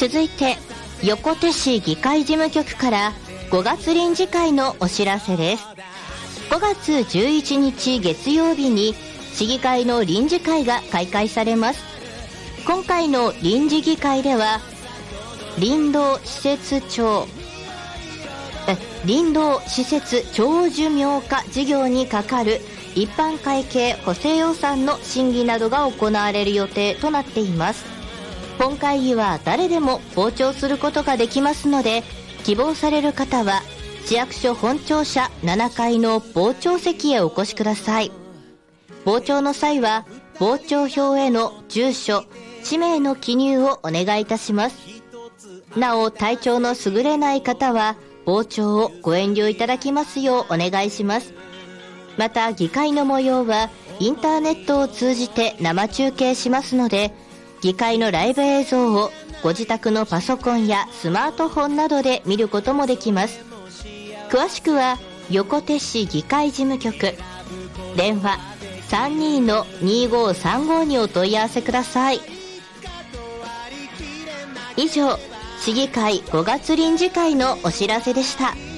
続いて横手市議会事務局から5月臨時会のお知らせです。5月11日月曜日に市議会の臨時会が開会されます。今回の臨時議会では林道施設長寿命化事業にかかる一般会計補正予算の審議などが行われる予定となっています。本会議は誰でも傍聴することができますので、希望される方は市役所本庁舎7階の傍聴席へお越しください。傍聴の際は傍聴票への住所、氏名の記入をお願いいたします。なお、体調の優れない方は傍聴をご遠慮いただきますようお願いします。また、議会の模様はインターネットを通じて生中継しますので、議会のライブ映像をご自宅のパソコンやスマートフォンなどで見ることもできます。詳しくは横手市議会事務局電話 32-2535 にお問い合わせください。以上、市議会5月臨時会のお知らせでした。